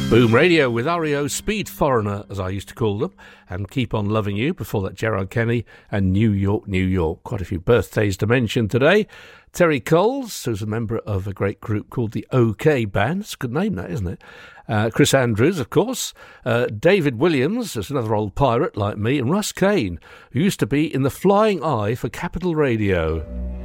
Boom Radio with REO, Speed Foreigner, as I used to call them, and Keep On Loving You. Before that, Gerard Kenny and New York, New York. Quite a few birthdays to mention today. Terry Coles, who's a member of a great group called the OK Band. It's a good name, that, isn't it? Chris Andrews, of course. David Williams, who's another old pirate like me. And Russ Kane, who used to be in the Flying Eye for Capital Radio.